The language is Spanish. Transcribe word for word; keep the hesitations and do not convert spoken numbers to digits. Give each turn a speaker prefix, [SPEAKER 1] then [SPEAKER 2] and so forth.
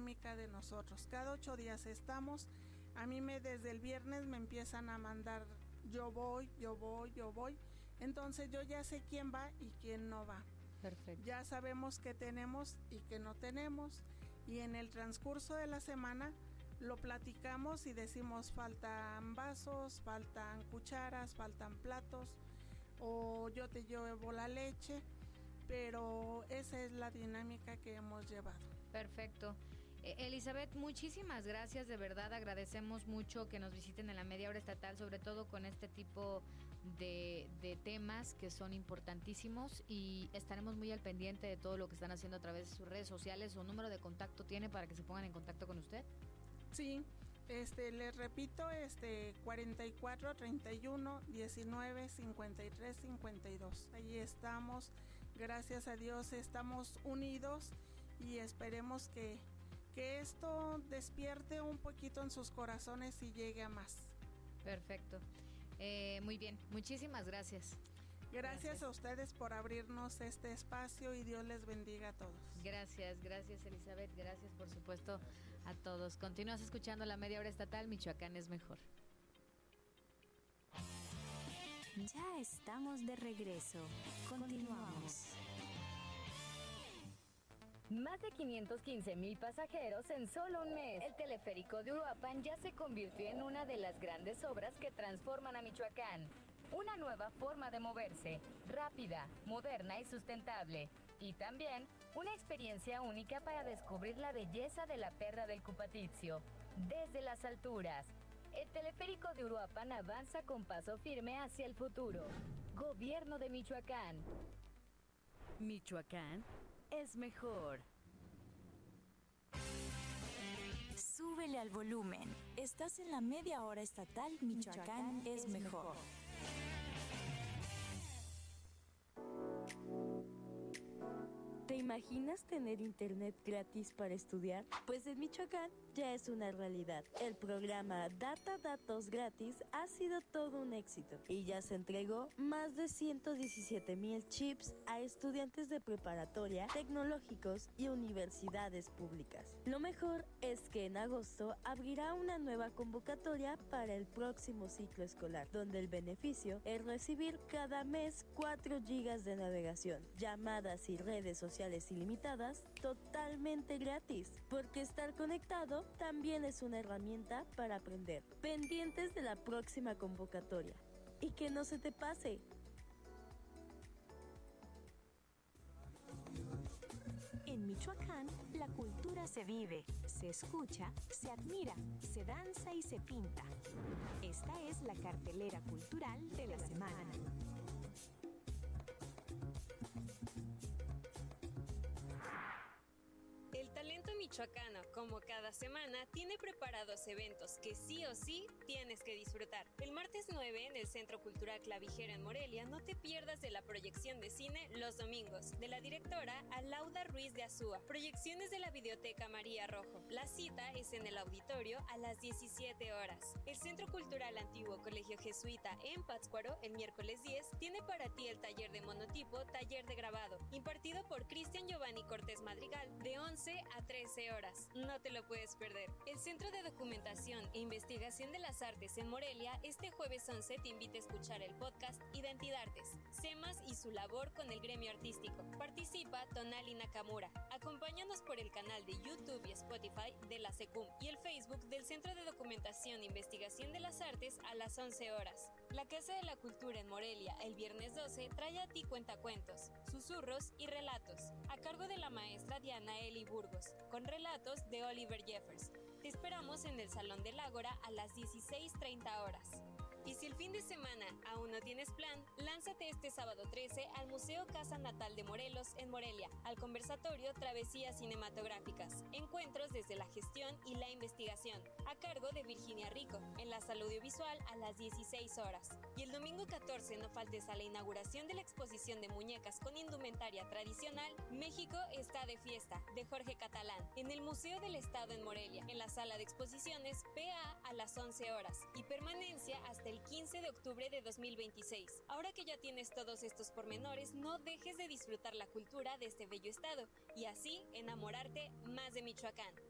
[SPEAKER 1] dinámica de nosotros. Cada ocho días estamos. A mí me desde el viernes me empiezan a mandar yo voy, yo voy, yo voy. Entonces yo ya sé quién va y quién no va.
[SPEAKER 2] Perfecto.
[SPEAKER 1] Ya sabemos qué tenemos y qué no tenemos. Y en el transcurso de la semana lo platicamos y decimos faltan vasos, faltan cucharas, faltan platos, o yo te llevo la leche, pero esa es la dinámica que hemos llevado.
[SPEAKER 2] Perfecto. Eh, Elizabeth, muchísimas gracias, de verdad agradecemos mucho que nos visiten en la media hora estatal, sobre todo con este tipo de, de temas que son importantísimos, y estaremos muy al pendiente de todo lo que están haciendo a través de sus redes sociales. ¿Su número de contacto tiene para que se pongan en contacto con usted?
[SPEAKER 1] Sí, este, les repito, este, cuarenta y cuatro, treinta y uno, diecinueve, cincuenta y tres, cincuenta y dos. Ahí estamos, gracias a Dios estamos unidos y esperemos que, que esto despierte un poquito en sus corazones y llegue a más.
[SPEAKER 2] Perfecto. Eh, muy bien, muchísimas gracias.
[SPEAKER 1] Gracias,
[SPEAKER 2] Gracias
[SPEAKER 1] a ustedes por abrirnos este espacio y Dios les bendiga a todos.
[SPEAKER 2] Gracias, gracias Elizabeth, gracias por supuesto a todos. Continúas escuchando la media hora estatal, Michoacán es mejor.
[SPEAKER 3] Ya estamos de regreso. Continuamos.
[SPEAKER 4] Más de quinientos quince mil pasajeros en solo un mes. El teleférico de Uruapan ya se convirtió en una de las grandes obras que transforman a Michoacán. Una nueva forma de moverse, rápida, moderna y sustentable. Y también una experiencia única para descubrir la belleza de la Perla del Cupatizio. Desde las alturas, el teleférico de Uruapan avanza con paso firme hacia el futuro. Gobierno de Michoacán.
[SPEAKER 5] Michoacán es mejor.
[SPEAKER 3] Súbele al volumen. Estás en la media hora estatal. Michoacán, Michoacán es, es mejor. mejor.
[SPEAKER 6] ¿Te imaginas tener internet gratis para estudiar? Pues en Michoacán ya es una realidad. El programa Data Datos Gratis ha sido todo un éxito y ya se entregó más de ciento diecisiete mil chips a estudiantes de preparatoria, tecnológicos y universidades públicas. Lo mejor es que en agosto abrirá una nueva convocatoria para el próximo ciclo escolar, donde el beneficio es recibir cada mes cuatro gigas de navegación, llamadas y redes sociales ilimitadas totalmente gratis, porque estar conectado también es una herramienta para aprender. Pendientes de la próxima convocatoria. Y que no se te pase.
[SPEAKER 3] En Michoacán, la cultura se vive, se escucha, se admira, se danza y se pinta. Esta es la cartelera cultural de la semana.
[SPEAKER 7] El talento michoacano, como cada semana, tiene preparados eventos que sí o sí tienes que disfrutar. El martes nueve, en el Centro Cultural Clavijero en Morelia, no te pierdas de la proyección de cine Los Domingos, de la directora Alauda Ruiz de Azúa. Proyecciones de la Videoteca María Rojo. La cita es en el auditorio a las diecisiete horas. El Centro Cultural Antiguo Colegio Jesuita en Pátzcuaro, el miércoles diez, tiene para ti el taller de monotipo, taller de grabado, impartido por Cristian Giovanni Cortés Madrigal, de once a trece horas. No te lo puedes perder. El Centro de Documentación e Investigación de las Artes en Morelia este jueves once te invita a escuchar el podcast Identidades, SEMAS y su labor con el gremio artístico. Participa Tonali Nakamura. Acompáñanos por el canal de YouTube y Spotify de la SECUM y el Facebook del Centro de Documentación e Investigación de las Artes a las once horas. La Casa de la Cultura en Morelia el viernes doce trae a ti cuentacuentos, susurros y relatos, a cargo de la maestra Diana Eli Burgos, con relatos de Oliver Jeffers. Te esperamos en el Salón del Ágora a las dieciséis treinta horas. Y si el fin de semana aún no tienes plan, lánzate este sábado trece al Museo Casa Natal de Morelos en Morelia, al conversatorio Travesías Cinematográficas, encuentros desde la gestión y la investigación, a cargo de Virginia Rico, en la sala audiovisual a las dieciséis horas. Y el domingo catorce no faltes a la inauguración de la exposición de muñecas con indumentaria tradicional México está de fiesta, de Jorge Catalán, en el Museo del Estado en Morelia, en la sala de exposiciones P A a las once horas, y permanencia hasta el quince de octubre de dos mil veintiséis. Ahora que ya tienes todos estos pormenores, no dejes de disfrutar la cultura de este bello estado y así enamorarte más de Michoacán.